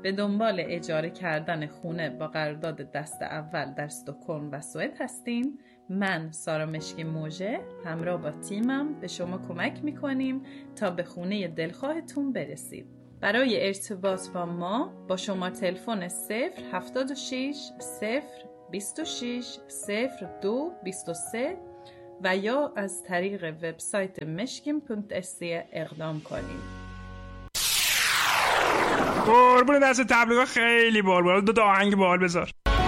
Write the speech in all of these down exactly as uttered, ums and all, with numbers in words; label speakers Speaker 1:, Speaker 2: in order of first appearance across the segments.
Speaker 1: به دنبال اجاره کردن خونه با قرارداد دست اول در استکهلم و سوئد هستین؟ من سارا مشکی موژه همراه با تیمم به شما کمک میکنیم تا به خونه دلخواهتون برسید. برای ارتباط با ما با شماره تلفن صفر هفتاد و شش صفر بیست و شش صفر دو بیست و سه و یا از طریق وبسایت مشکیم پونت اس اقدام کنید.
Speaker 2: قربون دست تبلیغات خیلی بال بال. دو تا آهنگ بال بذار.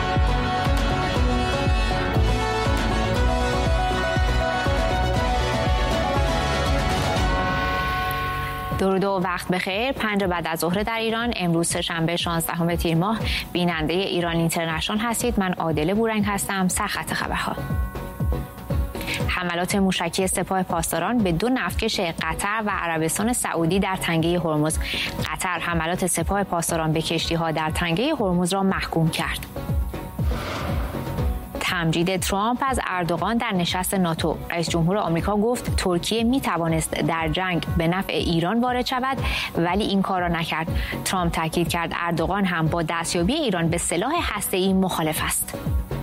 Speaker 3: درود و وقت بخیر. پنج بعد از ظهر در ایران، امروز سه‌شنبه شانزدهم تیر ماه، بیننده ایران اینترنشنال هستید. من عادل بورنگ هستم. سرخط خبرها: حملات موشکی سپاه پاسداران به دو نفتکش قطر و عربستان سعودی در تنگه هرمز. قطر حملات سپاه پاسداران به کشتی‌ها در تنگه هرمز را محکوم کرد. تمجید ترامپ از اردوغان در نشست ناتو. رئیس جمهور آمریکا گفت ترکیه می توانست در جنگ به نفع ایران وارد شود ولی این کار را نکرد. ترامپ تاکید کرد اردوغان هم با دستیابی ایران به سلاح هسته‌ای مخالف است.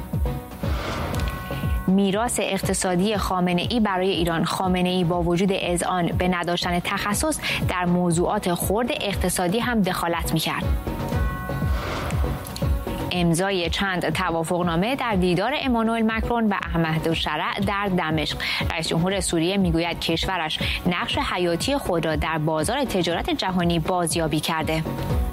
Speaker 3: میراث اقتصادی خامنه‌ای برای ایران. خامنه‌ای با وجود اذعان به نداشتن تخصص در موضوعات خرد اقتصادی هم دخالت می‌کرد. امضای چند توافقنامه در دیدار امانوئل مکرون و احمدالشرع در دمشق. رئیس جمهور سوریه میگوید کشورش نقش حیاتی خود را در بازار تجارت جهانی بازیابی کرده.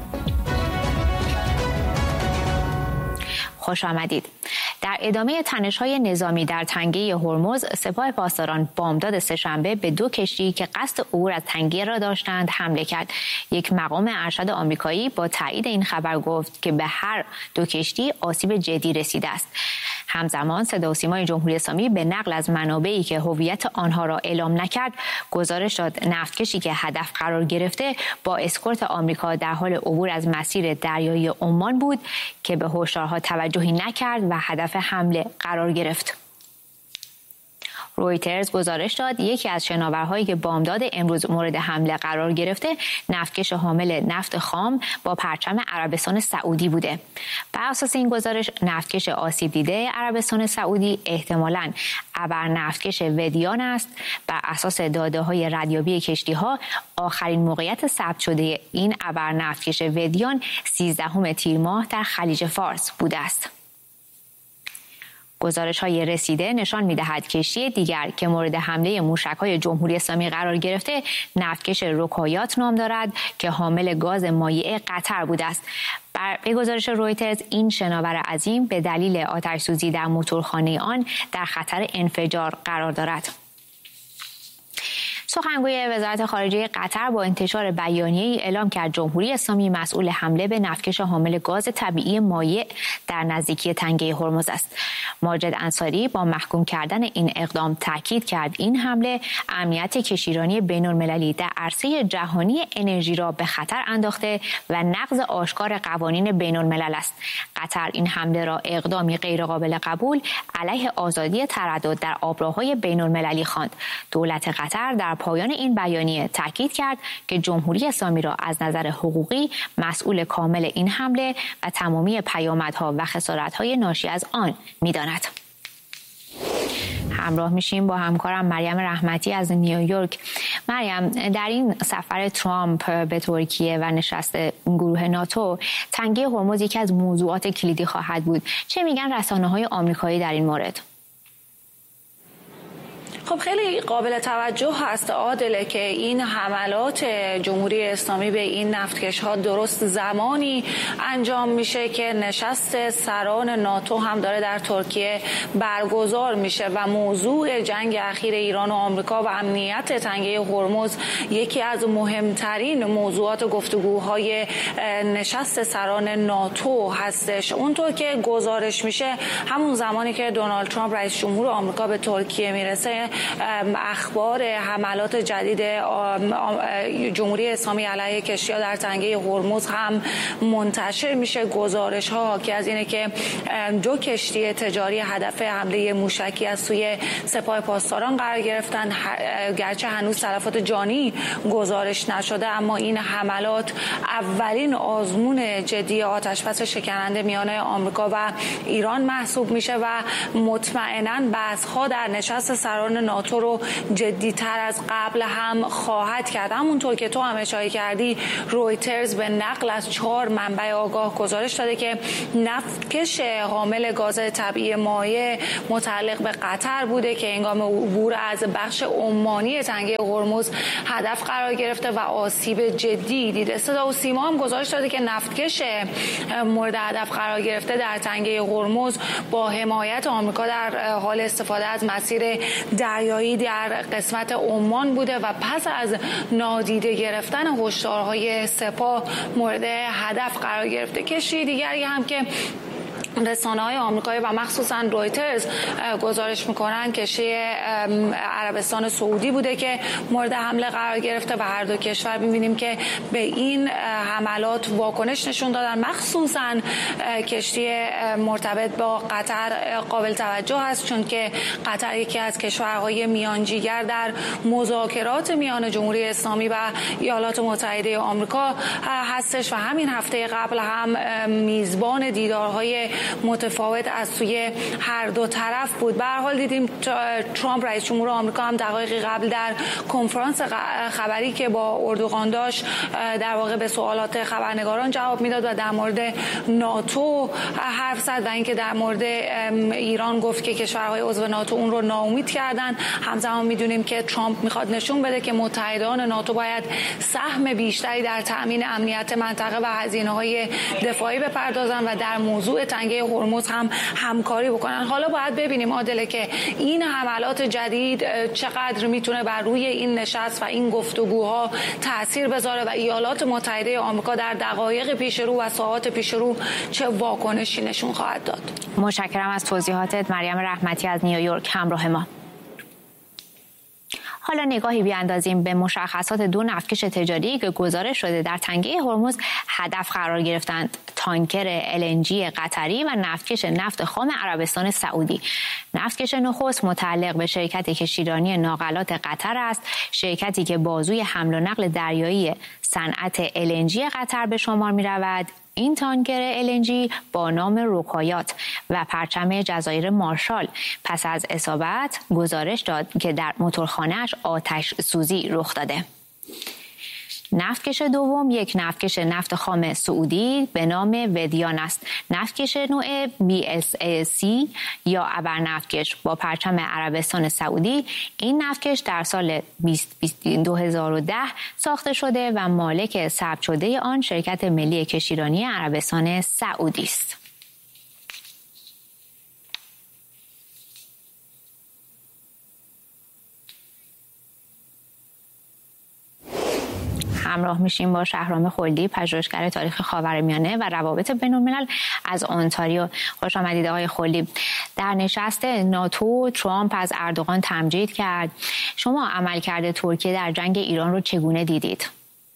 Speaker 3: خوش آمدید. در ادامه تنش‌های نظامی در تنگه هرمز، سپاه پاسداران بامداد سه‌شنبه به دو کشتی که قصد عبور از تنگه را داشتند حمله کرد. یک مقام ارشد آمریکایی با تایید این خبر گفت که به هر دو کشتی آسیب جدی رسیده است. همزمان صدا و سیمای جمهوری اسلامی به نقل از منابعی که هویت آنها را اعلام نکرد گزارش داد نفتکشی که هدف قرار گرفته با اسکورت آمریکا در حال عبور از مسیر دریایی عمان بود که به هشدارها توجهی نکرد و هدف حمله قرار گرفت. رویترز گزارش داد یکی از شناورهایی که بامداد امروز مورد حمله قرار گرفته نفتکش حامل نفت خام با پرچم عربستان سعودی بوده. بر اساس این گزارش نفتکش آسیب دیده عربستان سعودی احتمالاً ابر نفتکش ودیان است. بر اساس داده‌های ردیابی کشتی‌ها آخرین موقعیت ثبت شده این ابر نفتکش ودیان سیزدهم تیر ماه در خلیج فارس بوده است. گزارش‌های رسیده نشان می‌دهد کشتی دیگر که مورد حمله موشک‌های جمهوری اسلامی قرار گرفته نفتکش رکایات نام دارد که حامل گاز مایع قطر بوده است. بر گزارش رویترز این شناور عظیم به دلیل آتش‌سوزی در موتورخانه آن در خطر انفجار قرار دارد. سخنگوی وزارت خارجه قطر با انتشار بیانیه‌ای اعلام کرد جمهوری اسلامی مسئول حمله به نفتکش حامل گاز طبیعی مایع در نزدیکی تنگه هرمز است. ماجد انصاری با محکوم کردن این اقدام تاکید کرد این حمله امنیت کشتیرانی بین‌المللی در عرصه جهانی انرژی را به خطر انداخته و نقض آشکار قوانین بین‌الملل است. قطر این حمله را اقدامی غیرقابل قبول علیه آزادی تردد در آبراهای بین‌المللی خواند. دولت قطر در پایان این بیانیه تاکید کرد که جمهوری اسلامی را از نظر حقوقی مسئول کامل این حمله و تمامی پیامدها و خسارت‌های ناشی از آن می‌داند. همراه میشیم با همکارم مریم رحمتی از نیویورک. مریم، در این سفر ترامپ به ترکیه و نشست گروه ناتو تنگه هرمز یکی از موضوعات کلیدی خواهد بود. چه میگن رسانه‌های آمریکایی در این مورد؟
Speaker 4: خب خیلی قابل توجه هست عادله که این حملات جمهوری اسلامی به این نفتکش ها درست زمانی انجام میشه که نشست سران ناتو هم داره در ترکیه برگزار میشه و موضوع جنگ اخیر ایران و آمریکا و امنیت تنگه هرمز یکی از مهمترین موضوعات گفتگوهای نشست سران ناتو هستش. اونطور که گزارش میشه همون زمانی که دونالد ترامپ رئیس جمهور آمریکا به ترکیه میرسه اخبار حملات جدید جمهوری اسلامی علیه کشتی‌ها در تنگه هرمز هم منتشر میشه. گزارش ها حاکی از اینه که دو کشتی تجاری هدف حمله موشکی از سوی سپاه پاسداران قرار گرفتن. گرچه هنوز تلفات جانی گزارش نشده، اما این حملات اولین آزمون جدی آتشبس شکننده میان آمریکا و ایران محسوب میشه و مطمئناً بحث‌ها در نشست سران ناتو رو جدی‌تر از قبل هم خواهد کرد. همونطور که تو هم اشاره کردی، رویترز به نقل از چهار منبع آگاه گزارش داده که نفتکش حامل گاز طبیعی مایع متعلق به قطر بوده که هنگام عبور از بخش عمانی تنگه هرمز هدف قرار گرفته و آسیب جدی دیده. صدا و سیما هم گزارش داده که نفتکش مورد هدف قرار گرفته در تنگه هرمز با حمایت آمریکا در حال استفاده از مسیر دریایی در قسمت عمان بوده و پس از نادیده گرفتن هشدارهای سپاه مورد هدف قرار گرفته. کشتی دیگری هم که رسانه‌های آمریکایی و مخصوصاً رویترز گزارش می‌کنن کشتی عربستان سعودی بوده که مورد حمله قرار گرفته و هر دو کشور می‌بینیم که به این حملات واکنش نشون دادن. مخصوصاً کشتی مرتبط با قطر قابل توجه است، چون که قطر یکی از کشورهای میانجیگر در مذاکرات میان جمهوری اسلامی و ایالات متحده آمریکا هستش و همین هفته قبل هم میزبان دیدارهای متفاوت از سوی هر دو طرف بود. به هر حال دیدیم ترامپ رئیس جمهور آمریکا هم دقایقی قبل در کنفرانس خبری که با اردوغان داشت در واقع به سوالات خبرنگاران جواب میداد و در مورد ناتو حرف زد و اینکه در مورد ایران گفت که کشورهای عضو ناتو اون رو ناامید کردن. همزمان میدونیم که ترامپ میخواد نشون بده که متحدان ناتو باید سهم بیشتری در تأمین امنیت منطقه و هزینه‌های دفاعی بپردازن و در موضوع تنگه هرمز هم همکاری بکنن. حالا باید ببینیم عادله که این حملات جدید چقدر میتونه بر روی این نشست و این گفتگوها تأثیر بذاره و ایالات متحده آمریکا در دقایق پیش رو و ساعات پیش رو چه واکنشی نشون خواهد داد.
Speaker 3: متشکرم از توضیحاتت مریم رحمتی از نیویورک همراه ما. حالا نگاهی بیاندازیم به مشخصات دو نفتکش تجاری که گزارش شده در تنگه هرمز هدف قرار گرفتند: تانکر ال ان جی قطری و نفتکش نفت خام عربستان سعودی. نفتکش نخست متعلق به شرکت کشتیرانی ناقلات قطر است، شرکتی که بازوی حمل و نقل دریایی صنعت ال ان جی قطر به شمار می رود. این تانکر ال ان جی با نام رکایات و پرچم جزایر مارشال پس از اصابت گزارش داد که در موتورخانه‌اش آتش سوزی رخ داده. نفتکش دوم یک نفتکش نفت خام سعودی به نام ودیان است. نفتکش نوع بی اس ای سی یا ابرنفتکش با پرچم عربستان سعودی. این نفتکش در سال دو هزار و ده ساخته شده و مالک ثبت شده آن شرکت ملی کشتیرانی عربستان سعودی است. همراه میشیم با شهرام خلدی، پژوهشگر تاریخ خاورمیانه و روابط بین‌الملل از اونتاریو. خوش آمدید آقای خلدی. در نشست ناتو ترامپ از اردوغان تمجید کرد. شما عملکرد ترکیه در جنگ ایران رو چگونه دیدید؟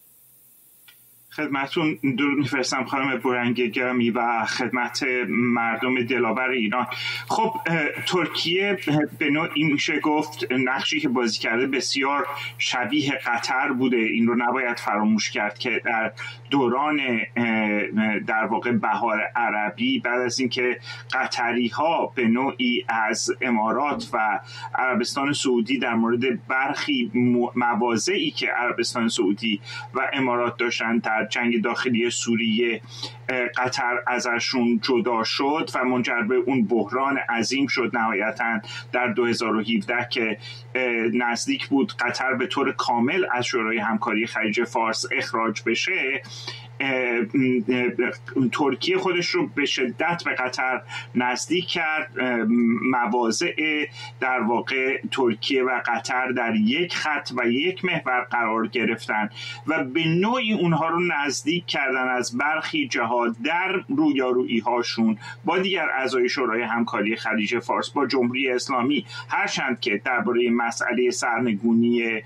Speaker 2: خدمتون درود میفرستم خانم بورنگ گرامی و خدمت مردم دلاور ایران. خب ترکیه به نوعی میشه گفت نقشی که بازی کرده بسیار شبیه قطر بوده. این رو نباید فراموش کرد که در دوران در واقع بهار عربی، بعد از اینکه قطری ها به نوعی از امارات و عربستان سعودی در مورد برخی مواضعی که عربستان سعودی و امارات داشتن در جنگ داخلی سوریه قطر ازشون جدا شد و منجر به اون بحران عظیم شد نهایتاً در دو هزار و هفده که نزدیک بود قطر به طور کامل از شورای همکاری خلیج فارس اخراج بشه. ترکیه خودش رو به شدت به قطر نزدیک کرد. مواضع در واقع ترکیه و قطر در یک خط و یک محور قرار گرفتن و به نوعی اونها رو نزدیک کردن از برخی جهات در رویارویی هاشون با دیگر اعضای شورای همکاری خلیج فارس، با جمهوری اسلامی، هرچند که درباره مسئله سرنگونی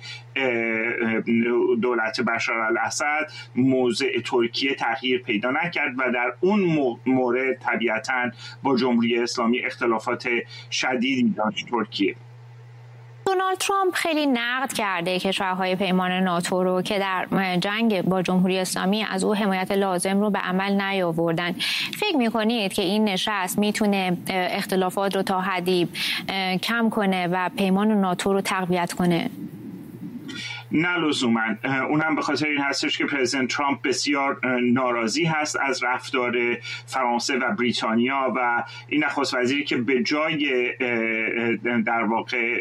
Speaker 2: دولت بشار الاسد موضع ترکیه تغییر پیدا نکرد و در اون مورد طبیعتاً با جمهوری اسلامی اختلافات شدیدی داشت ترکیه.
Speaker 3: دونالد ترامپ خیلی نقد کرده کشورهای پیمان ناتو رو که در جنگ با جمهوری اسلامی از او حمایت لازم رو به عمل نیاوردن. فکر میکنید که این نشست میتونه اختلافات رو تا حدی کم کنه و پیمان ناتو رو تقویت کنه؟
Speaker 2: نه لزوما. اون هم به خاطر این هستش که پرزیدنت ترامپ بسیار ناراضی هست از رفتار فرانسه و بریتانیا و این نخست وزیری که به جای در واقع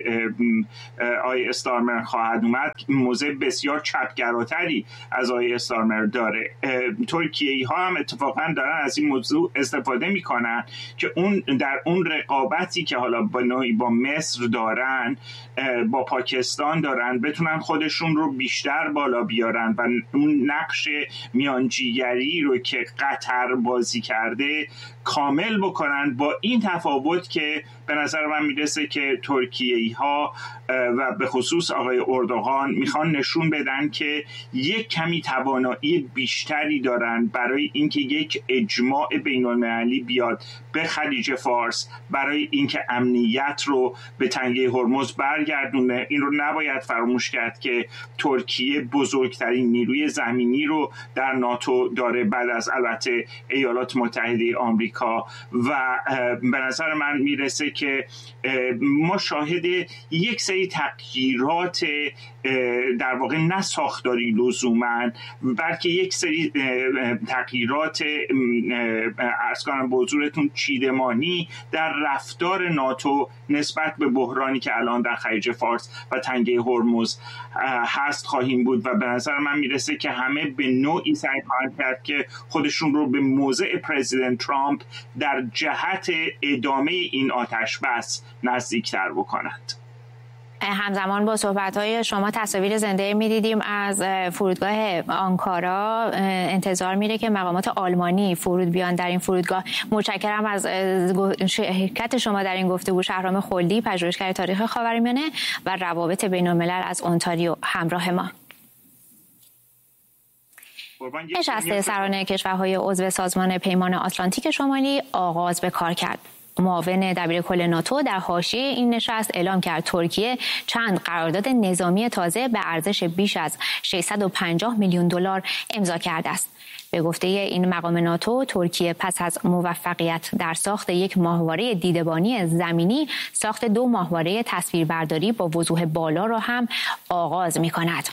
Speaker 2: آی استارمر خواهد اومد موضع بسیار چپگراتری از آی استارمر داره. ترکیه‌ای ها هم اتفاقا دارن از این موضوع استفاده میکنن که اون در اون رقابتی که حالا با نوعی با مصر دارن، با پاکستان دارن، بتونن خودشون رو بیشتر بالا بیارن و اون نقش میانجیگری رو که قطر بازی کرده کامل بکنن، با این تفاوت که به نظر من میرسه که ترکیه‌ای ها و به خصوص آقای اردوغان میخوان نشون بدن که یک کمی توانایی بیشتری دارن برای اینکه یک اجماع بین المللی بیاد به خلیج فارس، برای اینکه امنیت رو به تنگه هرمز برگردونه. این رو نباید فراموش کرد که ترکیه بزرگترین نیروی زمینی رو در ناتو داره بعد از البته ایالات متحده آمریکا و به نظر من میرسه که ما شاهد یک سری تغییرات در واقع نه ساختاری لزوما، بلکه یک سری تغییرات عرض کنم به حضورتون چیدمانی در رفتار ناتو نسبت به بحرانی که الان در خلیج فارس و تنگه هرمز هست خواهیم بود و به نظر من میرسه که همه به نوعی سعی خواهند کرد که خودشون رو به موضع پرزیدنت ترامپ در جهت ادامه این آتش بس نزدیکتر بکنند.
Speaker 3: همزمان با صحبت‌های شما تصاویر زنده می‌دیدیم از فرودگاه آنکارا. انتظار میره که مقامات آلمانی فرود بیان در این فرودگاه. متشکرم از شرکت شما در این گفتگو. شهرام خلدی، پژوهشگر تاریخ خاورمیانه و روابط بین‌الملل از اونتاریو، همراه ما. نشست سران کشورهای عضو سازمان پیمان آتلانتیک شمالی آغاز به کار کرد. معاون دبیرکل ناتو در حاشیه این نشست اعلام کرد ترکیه چند قرارداد نظامی تازه به ارزش بیش از ششصد و پنجاه میلیون دلار امضا کرده است. به گفته این مقام ناتو، ترکیه پس از موفقیت در ساخت یک ماهواره دیدبانی زمینی، ساخت دو ماهواره تصویربرداری با وضوح بالا را هم آغاز می‌کند.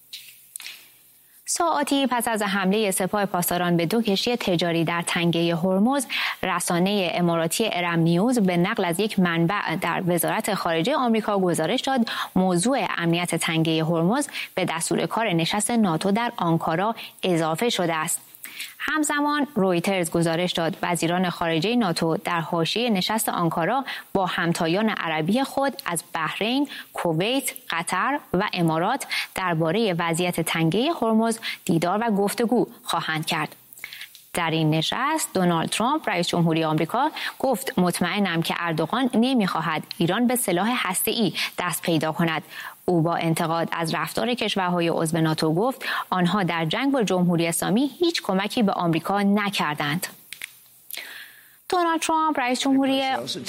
Speaker 3: ساعاتی پس از حمله سپاه پاسداران به دو کشتی تجاری در تنگه هرمز، رسانه اماراتی ارم نیوز به نقل از یک منبع در وزارت خارجه آمریکا گزارش داد موضوع امنیت تنگه هرمز به دستور کار نشست ناتو در آنکارا اضافه شده است. همزمان رویترز گزارش داد وزیران خارجه ناتو در حاشیه نشست آنکارا با همتایان عربی خود از بحرین، کویت، قطر و امارات درباره وضعیت تنگه هرمز دیدار و گفتگو خواهند کرد. در این نشست دونالد ترامپ رئیس جمهوری آمریکا گفت مطمئنم که اردوغان نمیخواهد ایران به سلاح هسته‌ای دست پیدا کند. او با انتقاد از رفتار کشورهای عضو ناتو گفت آنها در جنگ با جمهوری اسلامی هیچ کمکی به آمریکا نکردند. دونالد ترامپ رئیس جمهوری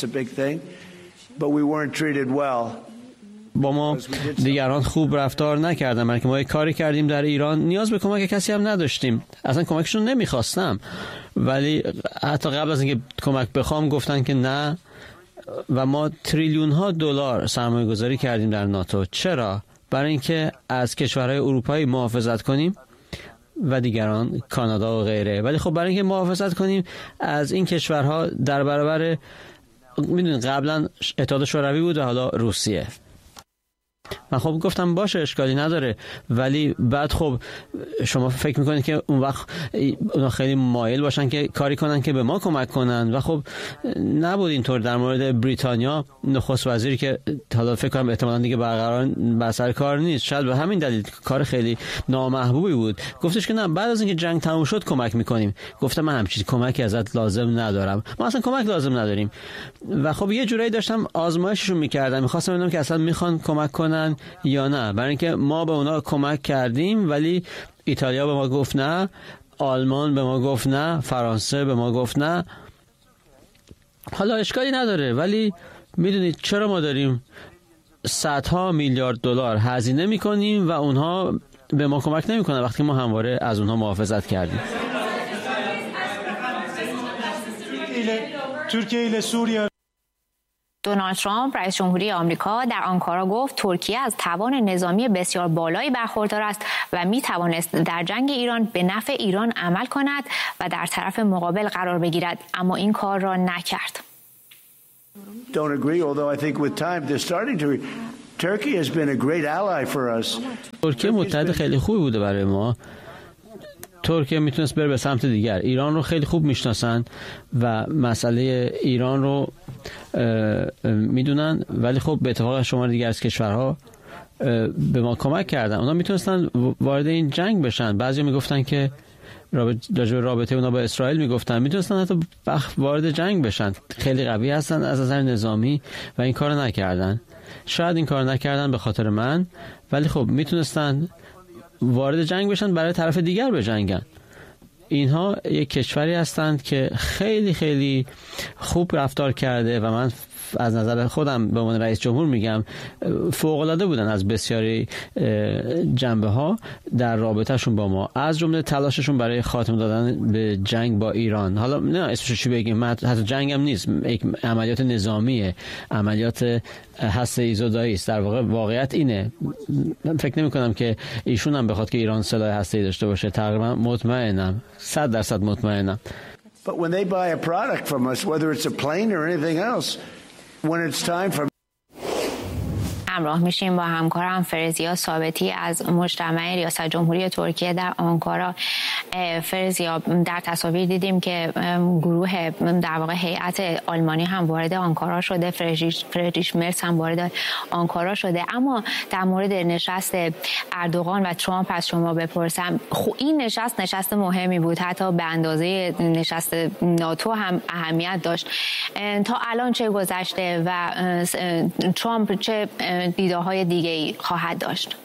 Speaker 5: با ما دیگران خوب رفتار نکردن، بلکه ما یک کاری کردیم در ایران نیاز به کمک کسی هم نداشتیم، اصلا کمکشون نمیخواستم، ولی حتی قبل از اینکه کمک بخوام گفتن که نه و ما تریلیون ها دلار سرمایه گذاری کردیم در ناتو. چرا؟ برای اینکه از کشورهای اروپایی محافظت کنیم و دیگران، کانادا و غیره. ولی خب برای اینکه محافظت کنیم از این کشورها در برابر، میدونید قبلا اتحاد شوروی بود و حالا روسیه، من خب گفتم باشه اشکالی نداره، ولی بعد خب شما فکر میکنید که اون وقت اونا خیلی مایل باشن که کاری کنن که به ما کمک کنن و خب نبود اینطور. در مورد بریتانیا نخست وزیری که حالا فکر کنم احتمالاً دیگه برقرار بر سر کار نیست، شاید به همین دلیل کار خیلی نامحبوبی بود، گفتش که نه بعد از اینکه جنگ تموم شد کمک میکنیم. گفتم من همچین کمکی ازت لازم ندارم، ما اصلا کمک لازم نداریم. و خب یه جورایی داشتم آزمایششون میکردم، میخواستم ببینم که اصلا میخوان کمک کنن یا نه، برای اینکه ما به اونا کمک کردیم ولی ایتالیا به ما گفت نه، آلمان به ما گفت نه، فرانسه به ما گفت نه. حالا اشکالی نداره، ولی میدونید چرا ما داریم صدها میلیارد دلار هزینه میکنیم و اونها به ما کمک نمیکنن وقتی ما همواره از اونها محافظت کردیم.
Speaker 6: ترکیه ایل سوریه.
Speaker 3: دونالد ترامپ رئیس جمهوری آمریکا در آنکارا گفت ترکیه از توان نظامی بسیار بالایی برخوردار است و می توانست در جنگ ایران به نفع ایران عمل کند و در طرف مقابل قرار بگیرد، اما این کار را نکرد.
Speaker 7: Don't agree, although I think with time they're starting to. Turkey has been a great ally for us.
Speaker 5: ترکیه متحد خیلی خوبی بوده برای ما. ترکیه میتونست بره به سمت دیگر. ایران رو خیلی خوب میشناسن و مسئله ایران رو میدونن، ولی خب به اتفاق شمار دیگر از کشورها به ما کمک کردن. اونا میتونستن وارد این جنگ بشن. بعضی میگفتن که راجع رابطه اونا با اسرائیل میگفتن میتونستن حتی وارد جنگ بشن، خیلی قوی هستن از نظر نظامی و این کارو نکردن. شاید این کار نکردن به خاطر من، ولی خب میتونستن وارد جنگ بشن برای طرف دیگر بجنگن. اینها یک کشوری هستند که خیلی خیلی خوب رفتار کرده و من از نظر خودم به عنوان رئیس جمهور میگم فوق‌العاده بودن از بسیاری جنبه ها در رابطهشون با ما، از جمله تلاششون برای خاتمه دادن به جنگ با ایران. حالا نه اسمشو چی بگیم، حتی جنگ هم نیست، یک عملیات نظامیه، عملیات هسته‌ای زدایی است. در واقع واقعیت اینه. من فکر نمی کنم که ایشون هم بخواد که ایران سلاح هسته‌ای داشته باشه، تقریبا مطمئنم، صد درصد مطمئنم.
Speaker 7: But when they buy a product from us, whether it's a plane or anything else, when it's time for
Speaker 3: همراه میشیم با همکارم فرزیا ثابتی از مجتمع ریاست جمهوری ترکیه در آنکارا. فرزیا، در تصاویر دیدیم که گروه در واقع هیئت آلمانی هم وارد آنکارا شده، فریدریش فریدریش مرز هم وارد آنکارا شده. اما در مورد نشست اردوغان و ترامپ از شما بپرسم، این نشست نشست مهمی بود، حتی به اندازه نشست ناتو هم اهمیت داشت. تا الان چه گذشته و ترامپ چه دیده‌های دیگه‌ای خواهد داشت؟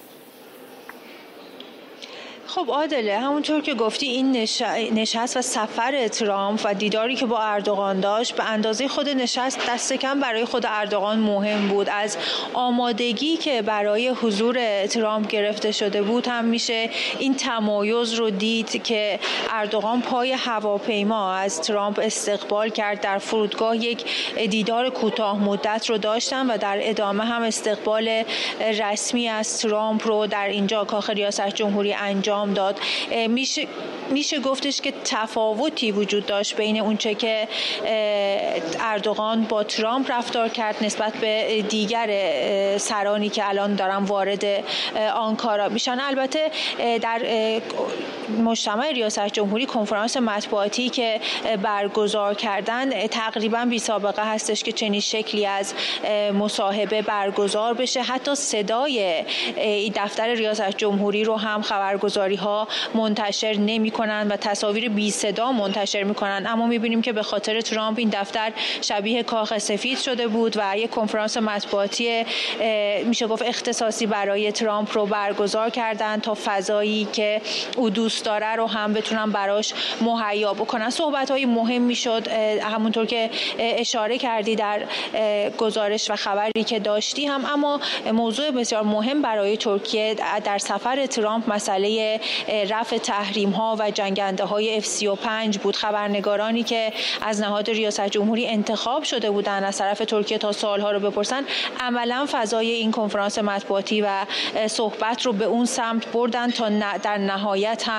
Speaker 8: خب عادله، همونطور که گفتی این نشست و سفر ترامپ و دیداری که با اردوغان داشت به اندازه خود نشست دست کم برای خود اردوغان مهم بود. از آمادگی که برای حضور ترامپ گرفته شده بود هم میشه این تمایز رو دید که اردوغان پای هواپیما از ترامپ استقبال کرد. در فرودگاه یک دیدار کوتاه مدت رو داشتن و در ادامه هم استقبال رسمی از ترامپ رو در اینجا کاخ ریاست جمهوری انجام داد. میشه میشه گفتش که تفاوتی وجود داشت بین اونچه که اردوغان با ترامپ رفتار کرد نسبت به دیگر سرانی که الان دارن وارد آنکارا میشن. البته در مجتمع ریاست جمهوری کنفرانس مطبوعاتی که برگزار کردن تقریبا بی سابقه هستش که چنین شکلی از مصاحبه برگزار بشه. حتی صدای دفتر ریاست جمهوری رو هم خبرگزاری ها منتشر نمی کنن و تصاویر بی صدا منتشر می کنن. اما می بینیم که به خاطر ترامپ این دفتر شبیه کاخ سفید شده بود و یک کنفرانس مطبوعاتی میشه گفت اختصاصی برای ترامپ رو برگزار کردن تا فضایی که او دوست داره رو هم بتونن براش مهیا بکنن. صحبت های مهمی شد، همونطور که اشاره کردی در گزارش و خبری که داشتی هم. اما موضوع بسیار مهم برای ترکیه در سفر ترامپ مسئله رفع تحریم ها و جنگنده های اف سی و پنج بود. خبرنگارانی که از نهاد ریاست جمهوری انتخاب شده بودند از طرف ترکیه تا سوالها رو بپرسن، عملا فضای این کنفرانس مطبوعاتی و صحبت رو به اون سمت بردن تا در نهایت هم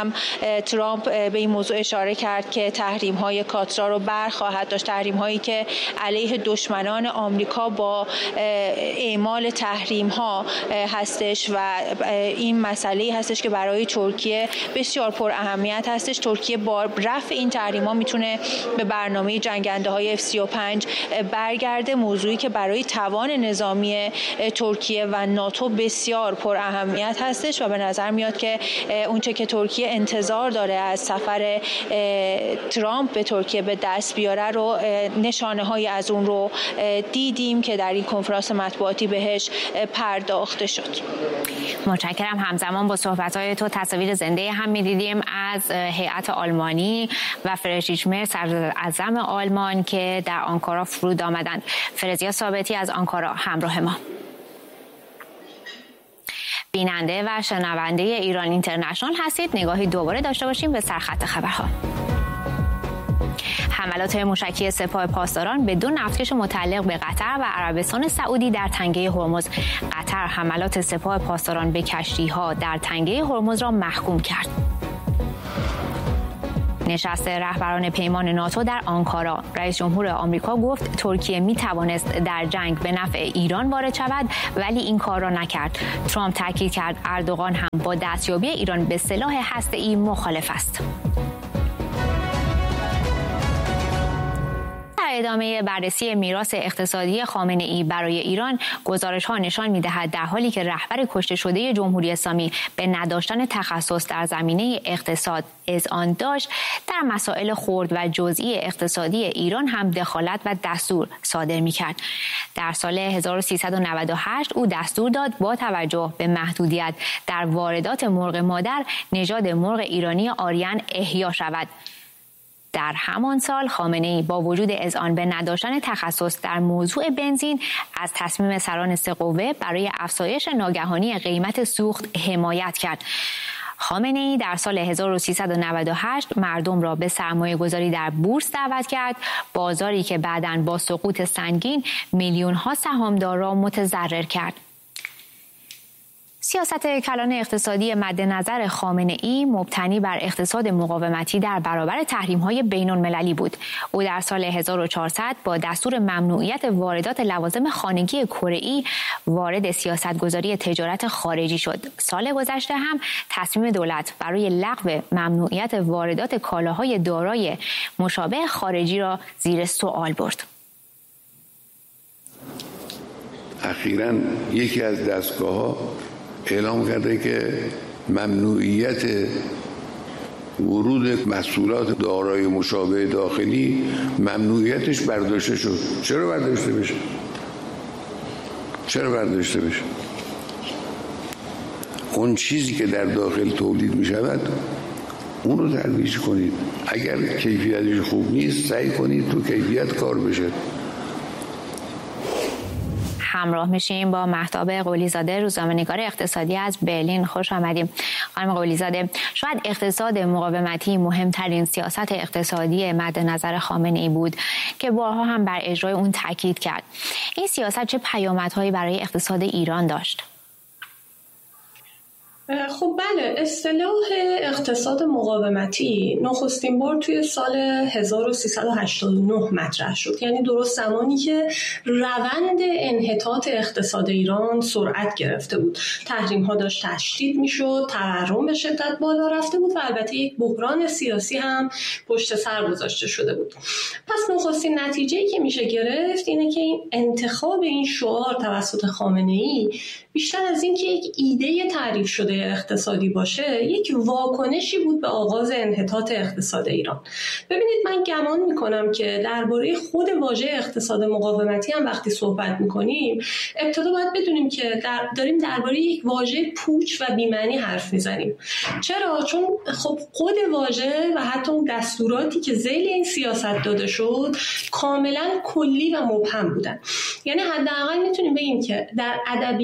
Speaker 8: هم ترامپ به این موضوع اشاره کرد که تحریم‌های کاترا رو برخواهد داشت، تحریم‌هایی که علیه دشمنان آمریکا با اعمال تحریم‌ها هستش و این مسئله هستش که برای ترکیه بسیار پر اهمیت هستش. ترکیه با رفع این تحریم‌ها میتونه به برنامه جنگنده‌های اف سی و پنج برگرده، موضوعی که برای توان نظامی ترکیه و ناتو بسیار پر اهمیت هستش و به نظر میاد که اونچه که ترکیه انتظار داره از سفر ترامپ به ترکیه به دست بیاره رو نشانه های از اون رو دیدیم که در این کنفرانس مطبوعاتی بهش پرداخته شد.
Speaker 3: متشکرم. همزمان با صحبت‌های تو تصاویر زنده هم می‌دیدیم از هیئت آلمانی و فریدریش مرز صدراعظم آلمان که در آنکارا فرود آمدند. فرزیا ثابتی از آنکارا همراه ما. بیننده و شنونده ایران اینترنشنال هستید. نگاهی دوباره داشته باشیم به سرخط خبرها. حملات موشکی سپاه پاسداران به دو نفتکش متعلق به قطر و عربستان سعودی در تنگه هرمز. قطر حملات سپاه پاسداران به کشتی‌ها در تنگه هرمز را محکوم کرد. نشست رهبران پیمان ناتو در آنکارا. رئیس جمهور آمریکا گفت ترکیه می توانست در جنگ به نفع ایران وارد شود ولی این کار را نکرد. ترامپ تاکید کرد اردوغان هم با دستیابی ایران به سلاح هسته‌ای مخالف است. در ادامه بررسی میراث اقتصادی خامنه‌ای برای ایران، گزارش‌ها نشان می‌دهد در حالی که رهبر کشته شده جمهوری اسلامی به نداشتن تخصص در زمینه اقتصاد اذعان داشت، در مسائل خرد و جزئی اقتصادی ایران هم دخالت و دستور صادر می‌کرد. در سال هزار و سیصد و نود و هشت او دستور داد با توجه به محدودیت در واردات مرغ مادر، نژاد مرغ ایرانی آریان احیا شود. در همان سال خامنه‌ای با وجود اذعان به نداشتن تخصص در موضوع بنزین از تصمیم سران سه قوه برای افزایش ناگهانی قیمت سوخت حمایت کرد. خامنه‌ای در سال هزار و سیصد و نود و هشت مردم را به سرمایه‌گذاری در بورس دعوت کرد، بازاری که بعداً با سقوط سنگین میلیون‌ها سهامدار را متضرر کرد. سیاست کلان اقتصادی مد نظر خامنه‌ای مبتنی بر اقتصاد مقاومتی در برابر تحریم‌های بین‌المللی بود. او در سال هزار و چهارصد با دستور ممنوعیت واردات لوازم خانگی کره‌ای وارد سیاست‌گذاری تجارت خارجی شد. سال گذشته هم تصمیم دولت برای لغو ممنوعیت واردات کالاهای دارای مشابه خارجی را زیر سوال برد.
Speaker 6: اخیراً یکی از دستگاه‌ها اعلام کرده که ممنوعیت ورود محصولات دارای مشابه داخلی ممنوعیتش برداشته شد. چرا برداشته بشه؟ چرا برداشته بشه؟ اون چیزی که در داخل تولید می شود اون رو ترویج کنید. اگر کیفیتش خوب نیست سعی کنید تو کیفیت کار بشه.
Speaker 3: همراه میشیم با مهتاب قلیزاده، روزنامه‌نگار اقتصادی از برلین. خوش آمدیم خانم قلیزاده. شاید اقتصاد مقاومتی مهمترین سیاست اقتصادی مد نظر خامنه‌ای بود که بارها هم بر اجرای اون تاکید کرد. این سیاست چه پیامدهایی برای اقتصاد ایران داشت؟
Speaker 9: خب بله، اصطلاح اقتصاد مقاومتی نخستین بار توی سال هزار و سیصد و هشتاد و نه مطرح شد، یعنی درست زمانی که روند انحطاط اقتصاد ایران سرعت گرفته بود. تحریم ها داشت تشدید میشد، تورم به شدت بالا رفته بود و البته یک بحران سیاسی هم پشت سر گذاشته شده بود. پس نخستین نتیجه‌ای که میشه گرفت اینه که این انتخاب این شعار توسط خامنه‌ای بیشتر از این که یک ایده تعریف شده اقتصادی باشه، یک واکنشی بود به آغاز انحطاط اقتصاد ایران. ببینید، من گمان میکنم که درباره خود واژه اقتصاد مقاومتی هم وقتی صحبت میکنیم ابتدا باید بدونیم که در داریم درباره یک واژه پوچ و بی‌معنی حرف میزنیم. چرا؟ چون خب خود واژه و حتی اون دستوراتی که ذیل این سیاست داده شد کاملا کلی و مبهم بودن. یعنی حداقل میتونیم بگیم که در ادبیات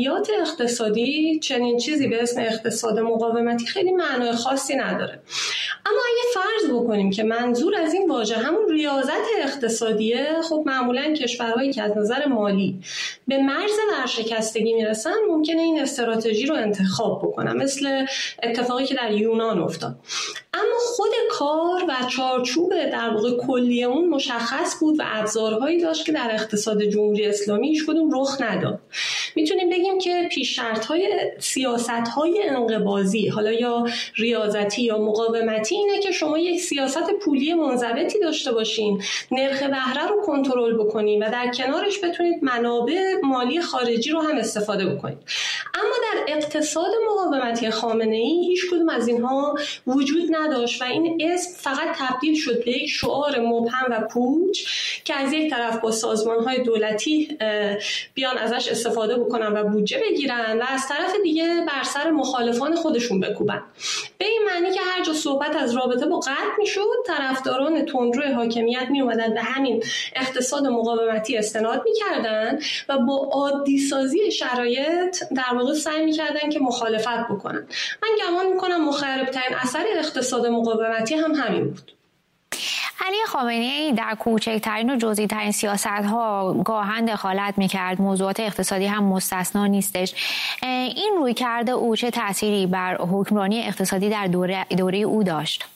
Speaker 9: اقتصادی چنین چیزی به اسم اقتصاد مقاومتی خیلی معنای خاصی نداره. اما اگه فرض بکنیم که منظور از این واژه همون ریاضت اقتصادیه، خب معمولا کشورهایی که از نظر مالی به مرز ورشکستگی میرسن ممکنه این استراتژی رو انتخاب بکنن، مثل اتفاقی که در یونان افتاد. اما خود کار و چارچوب در واقع کلی اون مشخص بود و ابزارهایی داشت که در اقتصاد جمهوری اسلامی هیچ کدوم رخ نداد. میتونیم بگیم که پیش شرط‌های سیاست‌های انقباضی، حالا یا ریاضتی یا مقاومتی، اینه که شما یک سیاست پولی منضبطی داشته باشین، نرخ بهره رو کنترل بکنین و در کنارش بتونید منابع مالی خارجی رو هم استفاده بکنید. اما در اقتصاد مقاومتی خامنه‌ای هیچ کدوم از اینها وجود نداشت و این اسم فقط تبدیل شد به یک شعار مبهم و پوچ که از یک طرف با سازمان‌های دولتی بیان ازش استفاده بکنن و بودجه بگیرن و از طرف دیگه بر سر مخالفان خودشون بکوبن. به این معنی که هر جا صحبت از رابطه با قطع میشد، طرفداران تندرو حاکمیت می اومدن به همین اقتصاد مقاومتی استناد میکردن و با عادی سازی شرایط در واقع سعی میکردن که مخالفت بکنن. من گمان میکنم مخربترین اثر اقتصاد مقاومتی هم همین بود.
Speaker 3: علی خامنه‌ای در کوچکترین و جزئی ترین سیاست‌ها گاهن دخالت می‌کرد، موضوعات اقتصادی هم مستثنا نیستش. این رویکرد او چه تأثیری بر حکمرانی اقتصادی در دوره دوره او داشت؟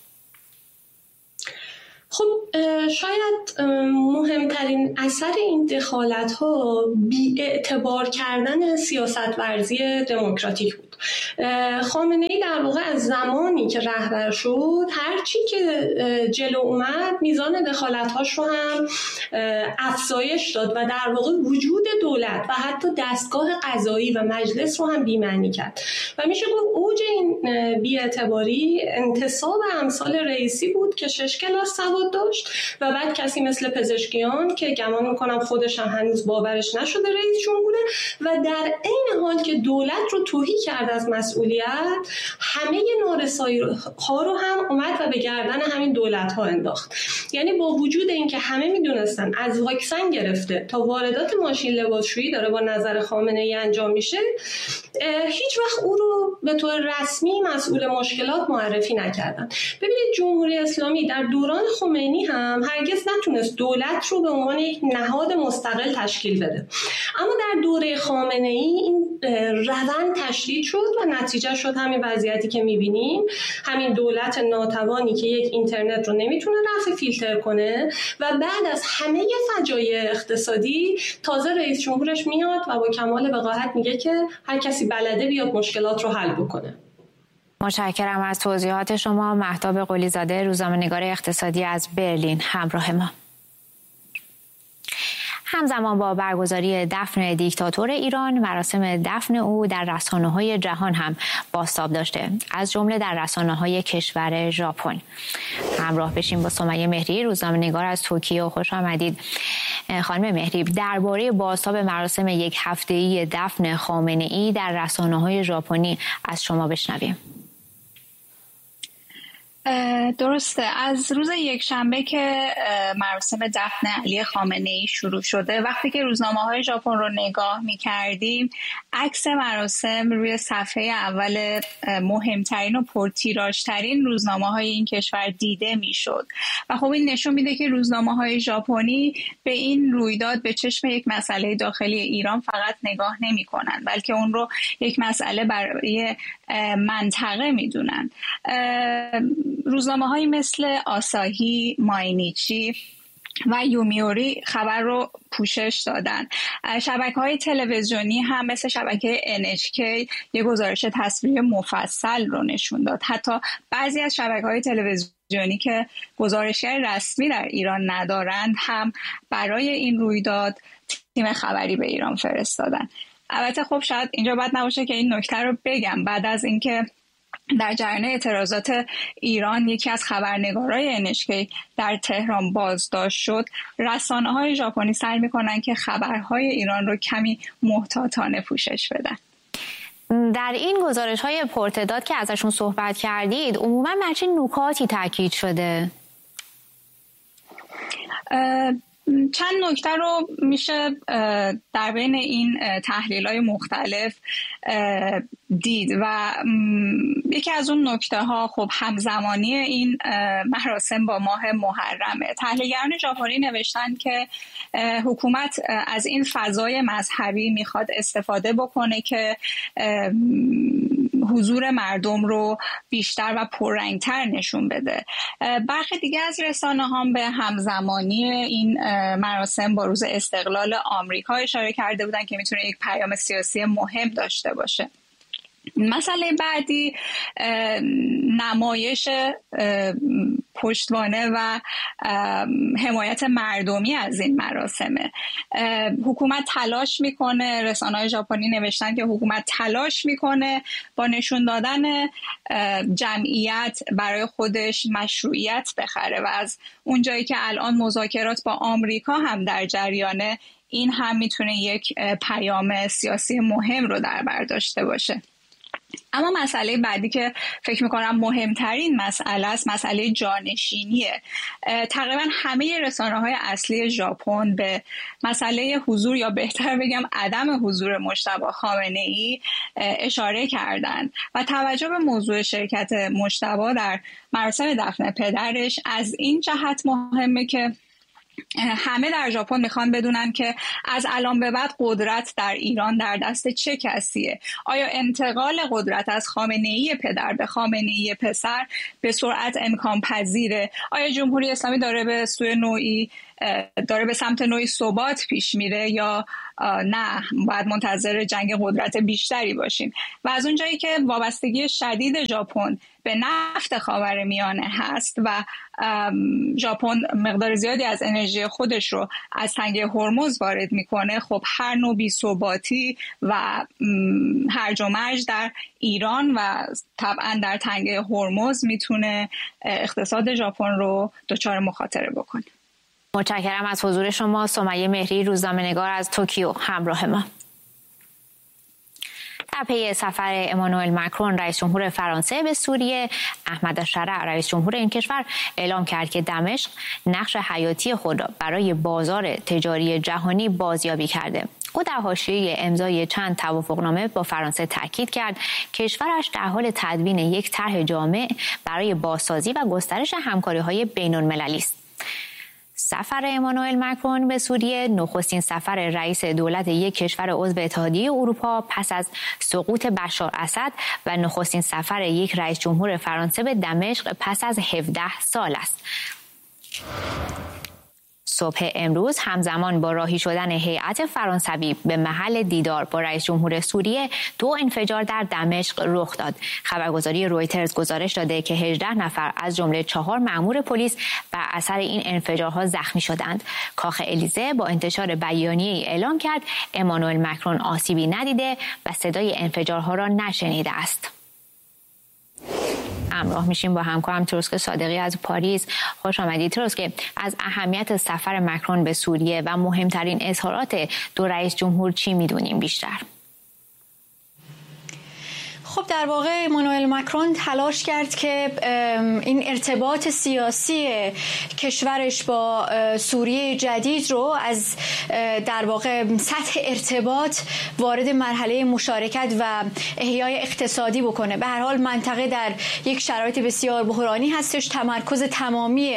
Speaker 9: خب شاید مهمترین اثر این دخالت‌ها بی‌اعتبار کردن سیاست ورزی دموکراتیک بود. خامنه‌ای در واقع از زمانی که رهبر شد هر چی که جلو اومد میزان دخالت‌هاش رو هم افزایش داد و در واقع وجود دولت و حتی دستگاه قضایی و مجلس رو هم بی‌معنی کرد و میشه گفت اوج این بی‌اعتباری انتصاب امثال رئیسی بود که شش کلاس سواد داشت و بعد کسی مثل پزشکیان که گمان میکنم خودش هم هنوز باورش نشده رئیس جمهوره و در عین حال که دولت رو توهی کرد از مسئولیت، همه نارسایی ها رو هم اومد و به گردن همین دولت ها انداخت. یعنی با وجود اینکه همه میدونستن از واکسن گرفته تا واردات ماشین لباسشویی داره با نظر خامنه‌ای انجام میشه، هیچ وقت او رو به طور رسمی مسئول مشکلات معرفی نکردن. ببینید جمهوری اسلامی در دوران خمینی هم هرگز نتونست دولت رو به عنوان یک نهاد مستقل تشکیل بده، اما در دوره خامنه‌ای این روند تشدید شد و نتیجه شد همین وضعیتی که می‌بینیم، همین دولت ناتوانی که یک اینترنت رو نمیتونه رفع فیلتر کنه و بعد از همه فجایع اقتصادی تازه رئیس جمهورش میاد و با کمال وقاحت میگه که هر کسی بلده بیاد مشکلات رو حل بکنه.
Speaker 3: متشکرم از توضیحات شما. مهتاب قلی‌زاده، روزنامه‌نگار اقتصادی از برلین، همراه ما. همزمان با برگزاری دفن دیکتاتور ایران، مراسم دفن او در رسانه‌های جهان هم بازتاب داشته، از جمله در رسانه‌های کشور ژاپن. همراه بشیم با سمیه مهری، روزنامه‌نگار از توکیو. خوش آمدید خانم مهری. درباره بازتاب مراسم یک هفته‌ای دفن خامنه‌ای در رسانه‌های ژاپنی از شما بشنویم.
Speaker 10: درسته، از روز یک شنبه که مراسم دفن علی خامنه‌ای شروع شده، وقتی که روزنامه‌های ژاپن رو نگاه می‌کردیم، عکس مراسم روی صفحه اول مهمترین و پرتیراژترین روزنامه‌های این کشور دیده می‌شد و خب این نشون میده که روزنامه‌های ژاپنی به این رویداد به چشم یک مسئله داخلی ایران فقط نگاه نمی‌کنند، بلکه اون رو یک مسئله برای منطقه می‌دونن. روزنامه‌هایی مثل آساهی، ماینیچی و یومیوری خبر رو پوشش دادن. شبکه‌های تلویزیونی هم مثل شبکه ان اچ کی یه گزارش تصویری مفصل رو نشون داد. حتی بعضی از شبکه‌های تلویزیونی که گزارشگر رسمی در ایران ندارند هم برای این رویداد تیم خبری به ایران فرستادن. البته خب شاید اینجا بد نباشه که این نکته رو بگم، بعد از اینکه در جریان اعتراضات ایران یکی از خبرنگارای ان اچ کی در تهران بازداشت شد، رسانه‌های ژاپنی سعی می‌کنن که خبرهای ایران رو کمی محتاطانه پوشش بدن.
Speaker 3: در این گزارش‌های پرتعداد که ازشون صحبت کردید، عموماً بر چه نکاتی تاکید شده؟
Speaker 10: چند نکته رو میشه در بین این تحلیل‌های مختلف دید و یکی از اون نکته ها خب همزمانی این مراسم با ماه محرمه. تحلیلگران ژاپنی نوشتن که حکومت از این فضای مذهبی میخواد استفاده بکنه که حضور مردم رو بیشتر و پررنگتر نشون بده. برخی دیگه از رسانه هم به همزمانی این مراسم با روز استقلال آمریکا اشاره کرده بودن که میتونه یک پیام سیاسی مهم داشته باشه. مسئله بعدی نمایش پشتوانه و حمایت مردمی از این مراسمه. حکومت تلاش میکنه، رسانه‌های ژاپنی نوشتن که حکومت تلاش میکنه با نشون دادن جمعیت برای خودش مشروعیت بخره و از اونجایی که الان مذاکرات با آمریکا هم در جریانه، این هم میتونه یک پیام سیاسی مهم رو در بر داشته باشه. اما مسئله بعدی که فکر میکنم مهمترین مسئله است مسئله جانشینیه. تقریبا همه رسانه‌های اصلی ژاپن به مسئله حضور یا بهتر بگم عدم حضور مجتبی خامنه‌ای اشاره کردند و توجه به موضوع شرکت مجتبی در مراسم دفن پدرش از این جهت مهمه که همه در ژاپن میخوان بدونن که از الان به بعد قدرت در ایران در دست چه کسیه. آیا انتقال قدرت از خامنه‌ای پدر به خامنه‌ای پسر به سرعت امکان پذیره؟ آیا جمهوری اسلامی داره به سوی نوعی داره به سمت نوعی ثبات پیش میره یا نه باید منتظر جنگ قدرت بیشتری باشیم؟ و از اونجایی که وابستگی شدید ژاپن به نفت خاورمیانه هست و ژاپن مقدار زیادی از انرژی خودش رو از تنگه هرمز وارد میکنه، خب هر نوع بی‌ثباتی و هرج و مرج در ایران و طبعا در تنگه هرمز میتونه اقتصاد ژاپن رو دچار مخاطره بکنه.
Speaker 3: متشکرم از حضور شما. سمیه مهری، روزنامه‌نگار از توکیو، همراه ما. در پی سفر امانوئل مکرون رئیس جمهور فرانسه به سوریه، احمد الشرع رئیس جمهور این کشور اعلام کرد که دمشق نقش حیاتی خود را برای بازار تجاری جهانی بازیابی کرده. او در حاشیه امضای چند توافقنامه با فرانسه تاکید کرد کشورش در حال تدوین یک طرح جامع برای بازسازی و گسترش همکاری‌های بین‌المللی است. سفر امانوئل مکرون به سوریه نخستین سفر رئیس دولت یک کشور عضو اتحادیه اروپا پس از سقوط بشار اسد و نخستین سفر یک رئیس جمهور فرانسه به دمشق پس از هفده سال است. صبح امروز همزمان با راهی شدن هیئت فرانسوی به محل دیدار با رئیس جمهور سوریه، دو انفجار در دمشق رخ داد. خبرگزاری رویترز گزارش داده که هجده نفر از جمله چهار مأمور پلیس بر اثر این انفجارها زخمی شدند. کاخ الیزه با انتشار بیانیه‌ای اعلام کرد امانوئل مکرون آسیبی ندیده و صدای انفجارها را نشنیده است. همراه میشیم با همکارم تروسک صادقی از پاریس. خوش آمدید تروسک. از اهمیت سفر مکرون به سوریه و مهمترین اظهارات دو رئیس جمهور چی میدونیم بیشتر؟
Speaker 11: خب در واقع امانوئل مکرون تلاش کرد که این ارتباط سیاسی کشورش با سوریه جدید رو از در واقع سطح ارتباط وارد مرحله مشارکت و احیای اقتصادی بکنه. به هر حال منطقه در یک شرایط بسیار بحرانی هستش. تمرکز تمامی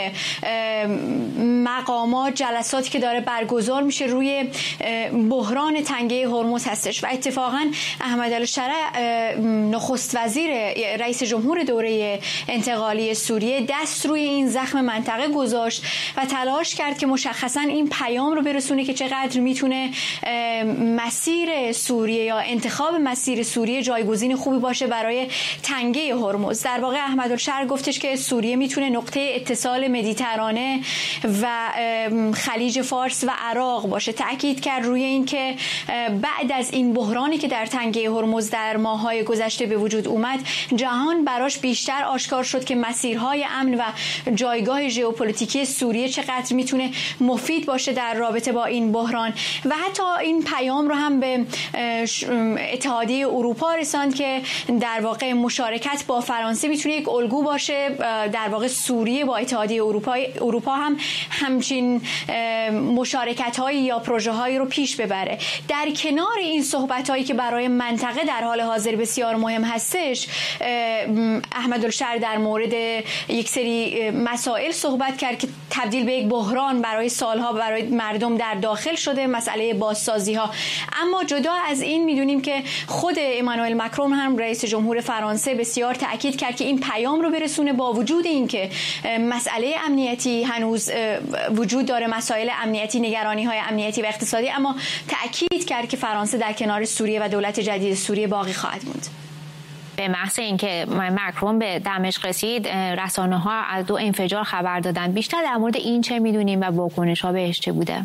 Speaker 11: مقامات، جلساتی که داره برگزار میشه روی بحران تنگه هرمز هستش و اتفاقا احمد الشرع نخست وزیر رئیس جمهور دوره انتقالی سوریه دست روی این زخم منطقه گذاشت و تلاش کرد که مشخصا این پیام رو برسونه که چقدر میتونه مسیر سوریه یا انتخاب مسیر سوریه جایگزین خوبی باشه برای تنگه هرمز. در واقع احمد الشرع گفتش که سوریه میتونه نقطه اتصال مدیترانه و خلیج فارس و عراق باشه. تأکید کرد روی این که بعد از این بحرانی که در تنگه هرمز در ماه‌های گذشته گذشته به وجود اومد جهان براش بیشتر آشکار شد که مسیرهای امن و جایگاه ژئوپلیتیکی سوریه چقدر میتونه مفید باشه در رابطه با این بحران و حتی این پیام رو هم به اتحادیه اروپا رساند که در واقع مشارکت با فرانسه میتونه یک الگو باشه. در واقع سوریه با اتحادیه اروپا اروپا هم همچین مشارکت‌هایی یا پروژه‌هایی رو پیش ببره. در کنار این صحبت‌هایی که برای منطقه در حال حاضر بسیار مهم هستش، احمدالشهر در مورد یک سری مسائل صحبت کرد که تبدیل به یک بحران برای سالها برای مردم در داخل شده، مسئله بازسازی‌ها. اما جدا از این میدونیم که خود امانوئل مکرون هم رئیس جمهور فرانسه بسیار تاکید کرد که این پیام رو برسونه، با وجود اینکه مسئله امنیتی هنوز وجود داره، مسائل امنیتی، نگرانی‌های امنیتی و اقتصادی، اما تاکید کرد که فرانسه در کنار سوریه و دولت جدید سوریه باقی خواهد موند.
Speaker 3: به محض اینکه مکرون به دمشق رسید، رسانه‌ها از دو انفجار خبر دادن. بیشتر در مورد این چه می‌دونیم و واکنش‌ها بهش چه بوده؟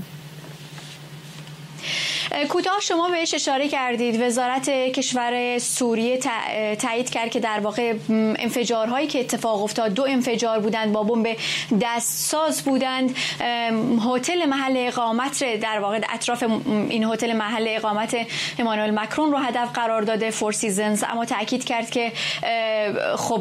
Speaker 11: کوتاه شما بهش اشاره کردید. وزارت کشور سوریه تایید کرد که در واقع انفجارهایی که اتفاق افتاد دو انفجار بودند، با بمب دستساز بودند. هتل محل اقامت در واقع اطراف این هتل محل اقامت امانوئل مکرون رو هدف قرار داده، فور سیزنز، اما تاکید کرد که خب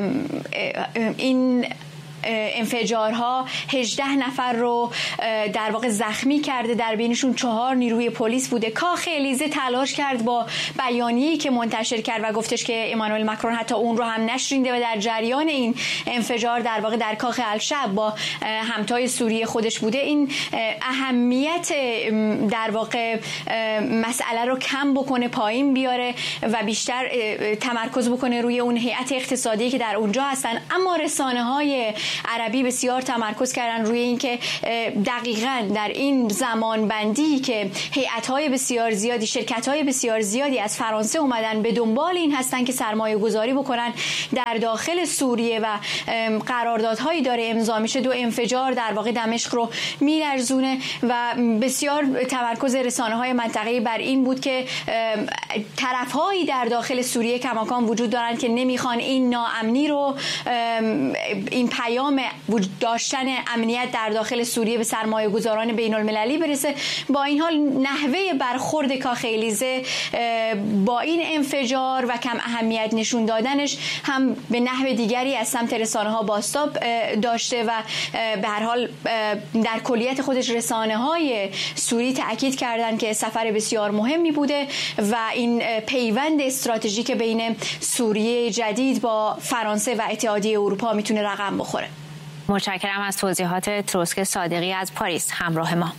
Speaker 11: این انفجارها هجده نفر رو در واقع زخمی کرده، در بینشون چهار نیروی پلیس بوده. کاخ الیزه تلاش کرد با بیانیه‌ای که منتشر کرد و گفتش که امانوئل مکرون حتی اون رو هم نشنیده و در جریان این انفجار در واقع در کاخ الشعب با همتای سوریه خودش بوده. این اهمیت در واقع مسئله رو کم بکنه، پایین بیاره و بیشتر تمرکز بکنه روی اون هیئت اقتصادی که در اونجا هستن. اما رسانه‌های عربی بسیار تمرکز کردن روی این که دقیقاً در این زمان بندی که هیئت‌های بسیار زیادی، شرکت‌های بسیار زیادی از فرانسه اومدن به دنبال این هستن که سرمایه گذاری بکنن در داخل سوریه و قراردادهایی داره امضا میشه، دو انفجار در واقع دمشق رو میلرزونه و بسیار تمرکز رسانه‌های منطقه‌ای بر این بود که طرف‌هایی در داخل سوریه کماکان وجود دارن که نمیخوان این ناامنی رو، این پیام وجود داشتن امنیت در داخل سوریه به سرمایه گذاران بین المللی برسه. با این حال نحوه برخورد کاخ الیزه با این انفجار و کم اهمیت نشون دادنش هم به نحو دیگری از سمت رسانه ها بازتاب داشته و به هر حال در کلیت خودش رسانه های سوری تاکید کردن که سفر بسیار مهمی بوده و این پیوند استراتژیک بین سوریه جدید با فرانسه و اتحادیه اروپا میتونه رقم بخوره.
Speaker 3: متشکرم از توضیحات تروسک صادقی از پاریس همراه ما.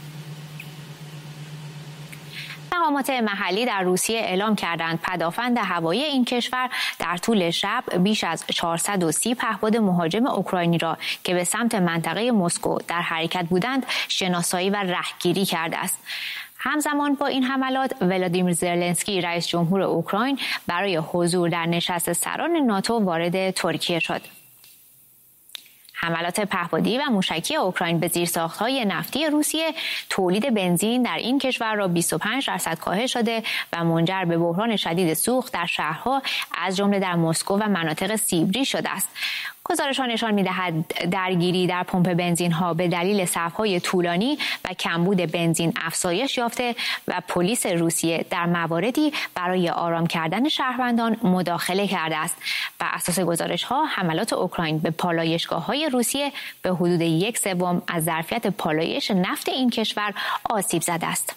Speaker 3: مقامات محلی در روسیه اعلام کردند پدافند هوایی این کشور در طول شب بیش از چهارصد و سی پهپاد مهاجم اوکراینی را که به سمت منطقه مسکو در حرکت بودند شناسایی و رهگیری کرده است. همزمان با این حملات ولادیمیر زلنسکی رئیس جمهور اوکراین برای حضور در نشست سران ناتو وارد ترکیه شد. حملات پهپادی و موشکی اوکراین به زیرساخت‌های نفتی روسیه تولید بنزین در این کشور را بیست و پنج درصد کاهش داده و منجر به بحران شدید سوخت در شهرها از جمله در مسکو و مناطق سیبری شده است. گزارش‌ها نشان می‌دهد درگیری در پمپ بنزین‌ها به دلیل صف‌های طولانی و کمبود بنزین افزایش یافته و پلیس روسیه در مواردی برای آرام کردن شهروندان مداخله کرده است. بر اساس گزارش‌ها حملات اوکراین به پالایشگاه‌های روسیه به حدود یک سوم از ظرفیت پالایش نفت این کشور آسیب زده است.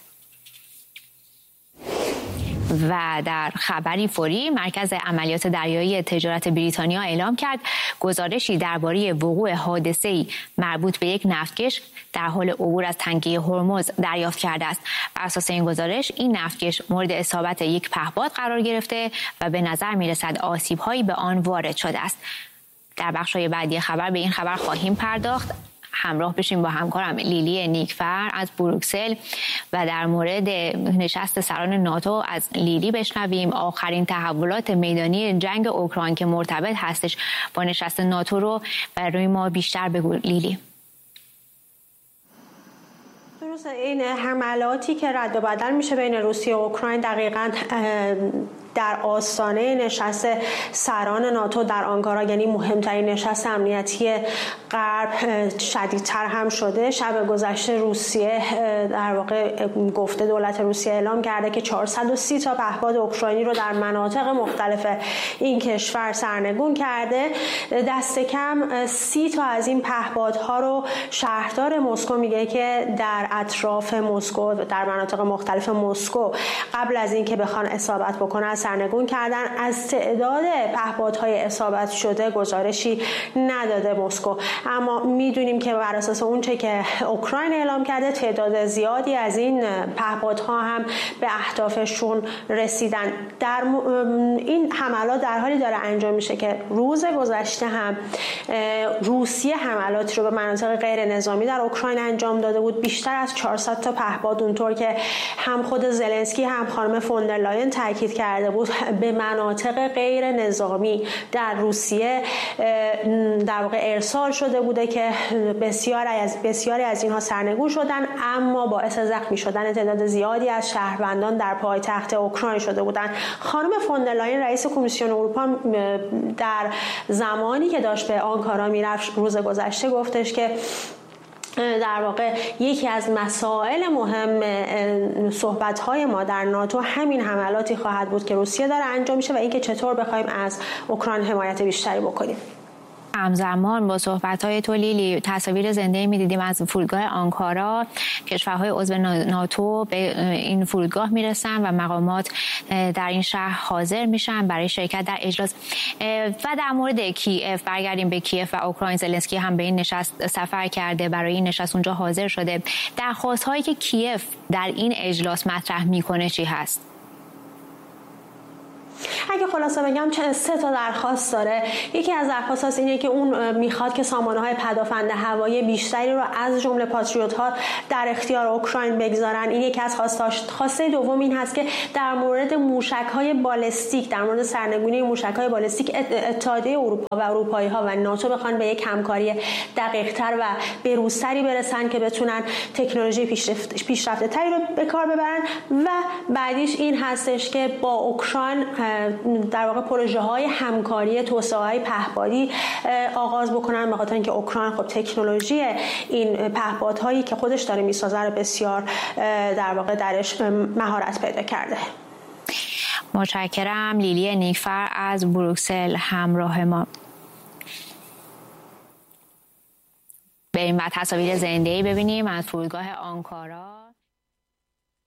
Speaker 3: و در خبری فوری مرکز عملیات دریایی تجارت بریتانیا اعلام کرد گزارشی درباره وقوع حادثه‌ای مربوط به یک نفتکش در حال عبور از تنگه هرمز دریافت کرده است. بر اساس این گزارش این نفتکش مورد اصابت یک پهپاد قرار گرفته و به نظر می‌رسد آسیب‌هایی به آن وارد شده است. در بخش‌های بعدی خبر به این خبر خواهیم پرداخت. همراه بشیم با همکارم لیلی نیکفر از بروکسل و در مورد نشست سران ناتو از لیلی بشنویم آخرین تحولات میدانی جنگ اوکراین که مرتبط هستش با نشست ناتو رو برای ما بیشتر بگو لیلی.
Speaker 12: این حملاتی که رد و بدل میشه بین روسیه و اوکراین دقیقاً در آستانه نشست سران ناتو در آنکارا، یعنی مهمترین نشست امنیتی غرب، شدیدتر هم شده. شب گذشته روسیه در واقع گفته دولت روسیه اعلام کرده که چهارصد و سی تا پهپاد اوکراینی رو در مناطق مختلف این کشور سرنگون کرده. دست کم سی تا از این پهپادها رو شهردار مسکو میگه که در اطراف مسکو در مناطق مختلف مسکو قبل از اینکه بخوان اصابت بکنن سرنگون کردن. از تعداد پهپادهای اصابت شده گزارشی نداده مسکو، اما میدونیم که بر اساس اون چه که اوکراین اعلام کرده تعداد زیادی از این پهپادها هم به اهدافشون رسیدن. در این حملات در حالی داره انجام میشه که روز گذشته هم روسیه حملاتی رو به مناطق غیر نظامی در اوکراین انجام داده بود. بیشتر از چهارصد تا پهپاد، اونطور که هم خود زلنسکی هم خانم فوندرلاین تاکید کرده بود، به مناطق غیر نظامی در روسیه در واقع ارسال شده بوده که بسیاری از بسیاری از اینها سرنگون شدن، اما باعث زخمی شدن تعداد زیادی از شهروندان در پایتخت اوکراین شده بودند. خانم فوندرلاین رئیس کمیسیون اروپا در زمانی که داشت به آنکارا میرفت روز گذشته گفتش که در واقع یکی از مسائل مهم صحبت‌های ما در ناتو همین حملاتی خواهد بود که روسیه داره انجام میشه و اینکه چطور بخوایم از اوکراین حمایت بیشتری بکنیم.
Speaker 3: همزمان با صحبت‌های تو لیلی تصاویر زنده می‌دیدیم از فرودگاه آنکارا. کشورهای عضو ناتو به این فرودگاه میرسن و مقامات در این شهر حاضر میشن برای شرکت در اجلاس. و در مورد کیف برگردیم به کیف و اوکراین. زلنسکی هم به این نشست سفر کرده، برای این نشست اونجا حاضر شده. درخواست‌هایی که کیف در این اجلاس مطرح میکنه چی هست؟
Speaker 12: اگه خلاصه بگم سه تا درخواست داره. یکی از درخواست‌ها اینه که اون میخواد که سامانه‌های پدافند هوایی بیشتری رو از جمله پاتریوت‌ها در اختیار اوکراین بگذارن. این یکی از خواستاش. خواسته دوم این هست که در مورد موشک‌های بالستیک، در مورد سرنگونی موشک‌های بالستیک، اتحادیه اروپا و اروپایی‌ها و ناتو بخوان به یک همکاری دقیق‌تر و بروزتری برسن که بتونن تکنولوژی پیشرفته‌تری رو به کار ببرن. و بعدیش این هستش که با اوکراین در واقع پروژه های همکاری توسعه های پهپادی آغاز بکنن، به خاطر اینکه اوکراین خب تکنولوژی این پهپادهایی که خودش داره میسازه رو بسیار در واقع درش مهارت پیدا کرده.
Speaker 3: متشکرم. لیلی نیکفر از بروکسل همراه ما. بریم بعد تصاویر زنده‌ای ببینیم از فرودگاه آنکارا.